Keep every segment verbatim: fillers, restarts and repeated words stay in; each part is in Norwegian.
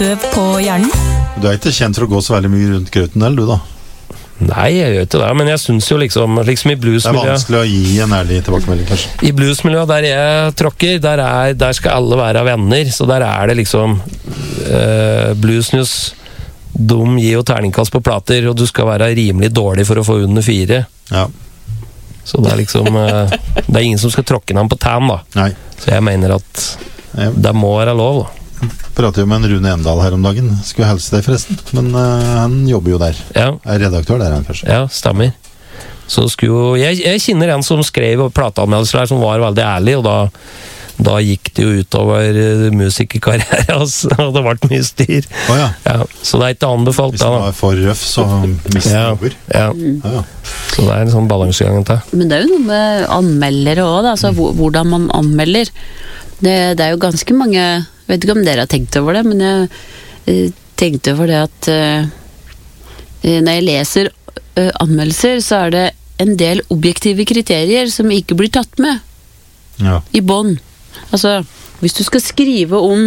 tøv på hjernen. Du er ikke kjent for å gå så veldig mye rundt grøten, eller du da? Nei, jeg gjør ikke det, men jeg synes jo liksom, liksom i bluesmiljø... Det er vanskelig å gi en ærlig tilbakemelding, kanskje. I bluesmiljø, der jeg tråkker, der, er, der skal alle være venner, så der er det liksom uh, bluesnews, de gir jo terningkast på plater, og du skal være rimelig dårlig for å få under fire. Ja. Så det er liksom, uh, det er ingen som skal tråkke ham på tan da. Nei. Så jeg mener at det må være lov da. Pratet jo med en Rune Endal her om dagen. Skulle helse deg forresten, men uh, han jobber jo der. Ja. Er redaktør der han først. Ja, stemmer. Så skulle jo, jeg, jeg kjenner en som skrev plateanmeldelser der, som var veldig ærlig, og da, da gikk det jo utover musikerkarriere, altså, og det ble mye styr. Oh, ja. Ja, så det er ikke anbefalt. Hvis det var for røff, så mister ja. over. Ja. Ja, ja. Så det er en sånn balansegang til. Men det er jo noe med anmeldere også, da, altså mm. hvordan man anmelder. Det, det er jo ganske mange... Jeg vet ikke om dere har tenkt over det, men jeg uh, tenkte over det at uh, når jeg leser uh, anmeldelser, så er det en del objektive kriterier som ikke blir tatt med ja. I bånd. Altså, hvis du skal skrive om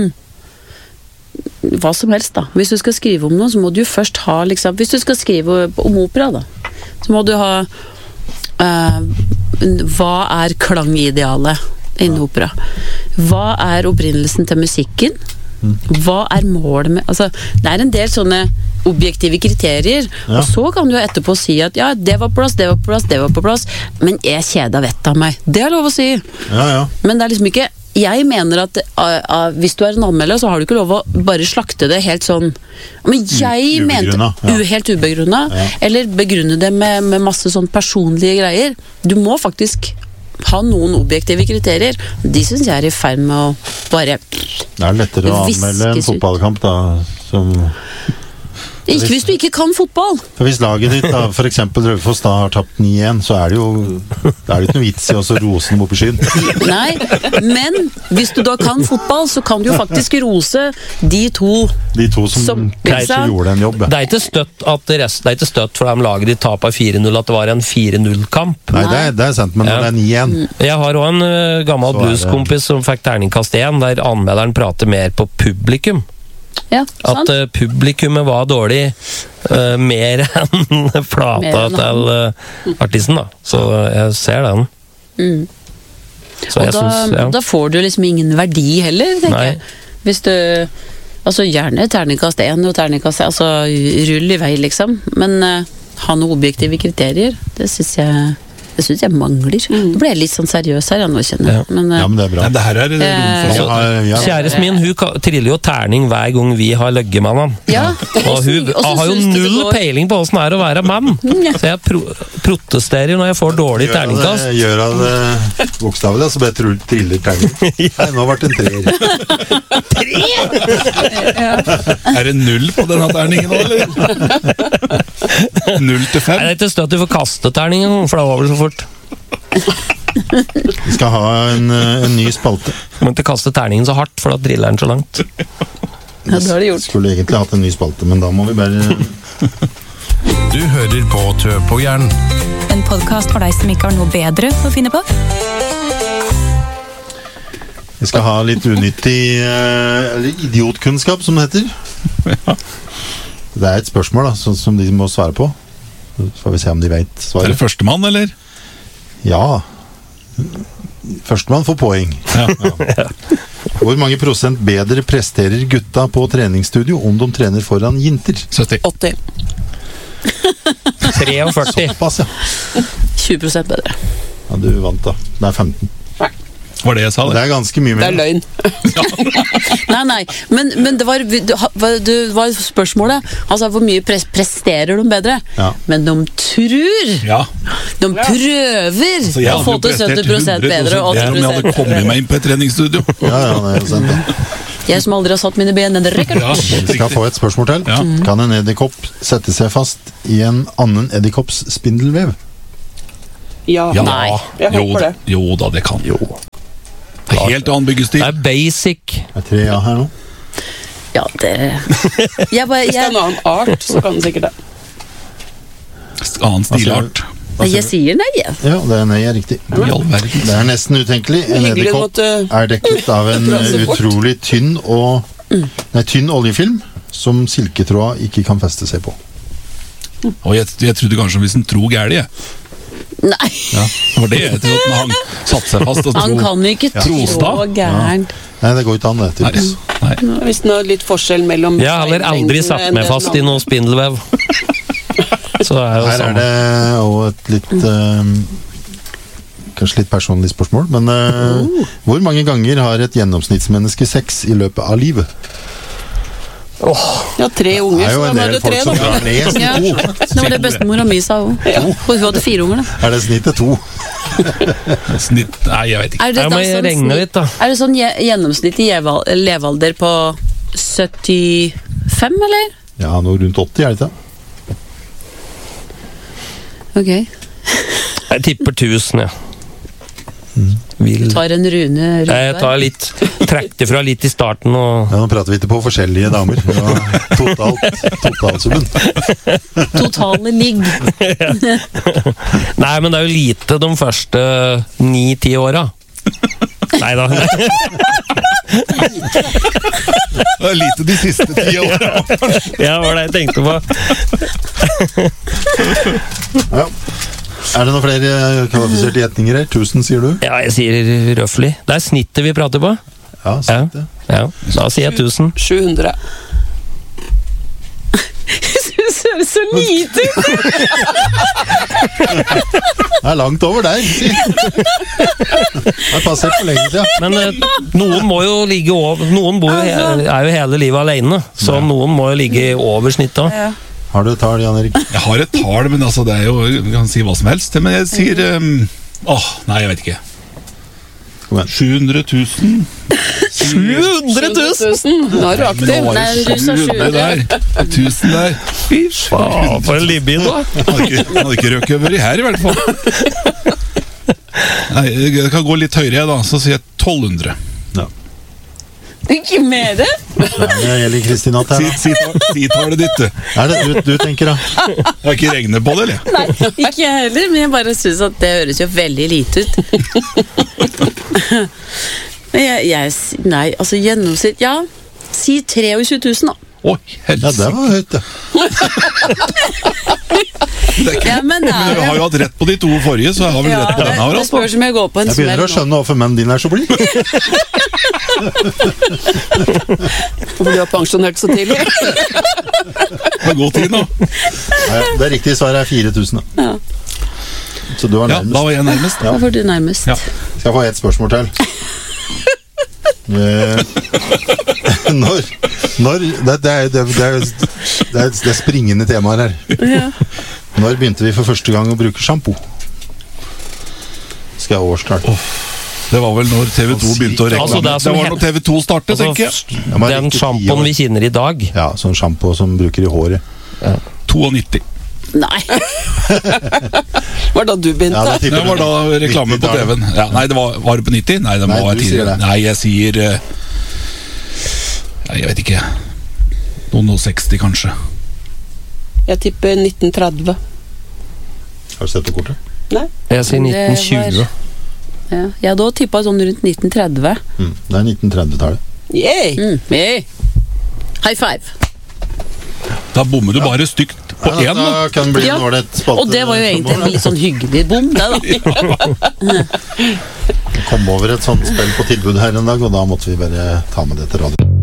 hva som helst da, hvis du skal skrive om noe, så må du jo først ha, liksom, hvis du skal skrive om opera da, så må du ha uh, hva er klangidealet innen ja. Opera? Hva er opprinnelsen til musikken? Hva er målet med... Altså, det er en del sånne objektive kriterier, ja. Og så kan du etterpå si at ja, det var på plass, det var på plass, det var på plass, men jeg kjeda vett av meg. Det er lov å si. Ja, ja. Men det er liksom ikke... Jeg mener at uh, uh, hvis du er en anmelder, så har du ikke lov å bare slakte det helt sånn... Men jeg U- mente... ja. U, helt ubegrunnet. Ja. Eller begrunne det med, med masse sånn personlige greier. Du må faktisk... ha noen objektive kriterier. De synes jeg er I ferd med å bare det er lettere å anmelde en fotballkamp da som ikke hvis du ikke kan fotball. For hvis laget ditt da, for eksempel Raufoss da har tapt ni en, så er det jo det er det ikke noe vits I også rose dem opp I skyen. Nei, men hvis du da kan fotball, så kan du jo faktisk rose de to de to som, som kanskje gjorde en jobb. Ja. Det er ikke støtt at det, rest, det er ikke støtt for de laget de taper fire null at det var en fire null-kamp. Nei, det er, det er sant, men ja. Når det er ni en Jeg har også en uh, gammel blueskompis som fikk terningkast én, der anmelderen prater mer på publikum. Ja, at uh, publikummet var dårlig uh, mer enn plata mer enn til uh, artisten da. Så uh, jeg ser den. Mm. Så og jeg da, synes, ja. Da får du liksom ingen verdi heller, tenker Nei. Jeg. Hvis du, altså gjerne terningkast én og terningkast, altså rull I vei liksom, men uh, ha noen objektive kriterier, det synes jeg Det synes jeg mangler. Mm. Det ble jeg litt sånn seriøs her, jeg nå kjenner. Ja. Men, uh, ja, men det er bra. Nei, det her er det uh, så, ja. Kjæresten min, hun triller jo terning hver gang vi har løgget med han. Ja. Og hun og har jo null peiling på hvordan det er å være mann. Så jeg pro protesterer når jeg får dårlig gjør terningkast. Det, gjør han det bokstavelig, så bare tror triller terning. ja. Nei, nå ble det en treer. Tre? ja. Er det null på denne terningen nå, eller? Null til fem? Nei, det er ikke støtt du får kaste terningen, for det var vel så fort. Vi skal ha en, en ny spalte. Du må ikke kaste terningen så hardt, for da driller den så langt. Ja, det har de gjort. Skulle egentlig hatt en ny spalte, men da må vi bare... Du hører på Tøv på hjernen. En podcast for deg som ikke har noe bedre å finne på. Vi skal ha litt unyttig, eller idiotkunnskap, som det heter. Ja. Det er et spørsmål da, som de må svare på. Så får vi se om de vet svaret. Er det førstemann, eller? Ja. Førstemann får poeng. Ja. Ja. Hvor mange prosent bedre presterer gutta på treningsstudio om de trener foran jenter? sytti. åtti. treogførti. Såpass, ja. tjue prosent bedre. Ja, du vant da. Det er femten. Var det jeg sa det? Det er ganske mye mer. Det er løgn. nei, nei, men, men det var, det var spørsmålet, altså hvor mye pres presterer de bedre? Ja. Men de tror, ja. de prøver altså, å få til sytti prosent bedre og åtti prosent. Om jeg hadde kommet meg inn på et treningsstudio. ja, ja, det er sant da. Jeg som aldri har satt mine ben ned rekker. Ja, vi skal få et spørsmål til. Ja. Kan en edderkopp sette seg fast I en annen edderkopps spindelvev? Ja. ja. Nei. Jeg jo, håper det. Jo da, det kan. Jo. Det er helt annen byggestil. Det er basic. Det er tre ja her nå. Ja, det... Jeg bare, Hvis det er en jeg... annen art, så kan den sikkert det. Annen stilart. Nei, jeg sier nei, jeg. Ja, det er nei, er riktig. I all verden. Det er nesten utenkelig. En Hyggelig edderkopp måtte- er dekket av en dra så fort. utrolig tynn og Nei, tynn oljefilm som silketråda ikke kan feste seg på. Og jeg, jeg trodde kanskje hvis den tro gærlig, jeg. Nei, Ja, det var det jeg trodde når han satte seg fast og tro. han kan jo ikke Trostad? trå gærent. Nei, det går ikke an, det. Nei, tydeligvis. nei. Hvis det er litt forskjell mellom Jeg har heller aldri satt meg fast i noe spindelvev. Så er jo Her er sånn. det også et litt eh, kanskje litt personlig spørsmål, men eh, hvor mange ganger har et gjennomsnittsmenneske sex i løpet av livet? Ja, tre unger, Det er jo så en da er del det tre, folk som da. drar ned Ja, til to. det var det bestemora mi sa òg. Og hun hadde fire unger, da. Er det snittet to? Snitt, nei, jeg vet ikke. Er det Jeg da må sånn regne snitt- litt, da. Er det sånn gje- gjennomsnittlig jeval- levealder på syttifem, eller? Ja, noe rundt åtti, er det ikke? Ok. Jeg tipper tusen, ja. Vil. Tar en Rune Jeg Rudberg. tar litt Trekk det fra litt i starten og Ja, nå prater vi ikke på forskjellige damer. Det var totalt, totalsummen. Totale ligg. Nei, men det er jo lite de første ni-ti åra. Nei da. Det er lite de siste ti årene. Ja, det var det jeg tenkte på. Ja. Er det noen flere kvalifiserte gjetninger her? Tusen, sier du? Ja, jeg sier røffelig. Det er snittet vi prater på. Ja, Ja, sant det. ja. Da sier jeg tusen. sju hundre. Du ser så lite ut! Det er langt over der, si. Det er passert for lenge siden. Men eh, noen må jo ligge over Noen bor jo, he- er jo hele livet alene, så noen må jo ligge over snittet også. Ja. Har du et tall, Jan Erik? Jeg har et tall, men altså, det er jo, jeg kan si hva som helst. Men jeg sier um, åh, nei, jeg vet ikke. Kom igjen. sju hundre tusen. sju hundre tusen! Nå er du aktiv. Nå var Nei, det du sa sju hundre der. tusen der. Fy faen. For en libido! Han hadde ikke, han hadde ikke røket over i her, i hvert fall. Nei, jeg kan gå litt høyere, da. Så sier jeg tolv hundre. Ikke mer? Nei, det gjelder Kristin Hatt her, Si, da. si, ta- si tallet ditt, du. Er det du, du tenker, da? Jeg har ikke regnet på det, eller? Nei, ikke jeg heller, men jeg bare syns at det høres jo veldig lite ut. Men jeg, jeg s- Nei, altså gjennomsnitt Ja, si treogtjue tusen, da. Å, Ja, helse. det var høyt, det. Det er ikke- Ja, men det Men er vi har jo hatt rett på de to forrige, så jeg har vel ja, rett på denne her, det altså. spørs om jeg går på en Jeg begynner å smell nå. skjønne hvorfor menn din er så blid. For du har pensjonert så tidlig. Det er god tid nå. Ja, ja, det riktige svaret er fire tusen. Da. Ja. Så du var Ja, da nærmest. var jeg nærmest. Da var du nærmest. Ja. Skal jeg få ett spørsmål til? Eh, når når det, det, er, det, er, det, er, det, er, det er springende temaer her. Ja. Når begynte vi for første gang å bruke sjampo? Skal jeg årstall? Det var vel når T V to begynte å reklame. Altså, det er det, som var he- når T V to startet, Altså, tenker jeg. Ja, men den riktig ti sjampoen år. vi kjenner i dag. Ja, sånn sjampo som bruker i håret. nittito. Nei. Var da du begynte? Ja, det tipper Det var da reklame på T V-en. Ja, nei, det var, var det på nitti? Nei, det må Nei, være du sier tidligere. det. Nei, jeg sier eh, Nei, jeg vet ikke. Noen og seksti, kanskje. Jeg tipper nitten tretti. Har du sett på kortet? Nei? Jeg sier Det nitten tjue. Ja. Jeg hadde også tippa sånn rundt nitten tretti. Mm, det er nitten tretti-tallet. Yay! Mm. Hey. High five. Da bommer du bare stygt på Ja, én, da. da kan det bli Ja. en ålreit spalte. Og det var jo egentlig en litt sånn hyggelig bom, det, da. Kom over et sånt spill på tilbud her en dag, og da måtte vi bare ta med det til radio.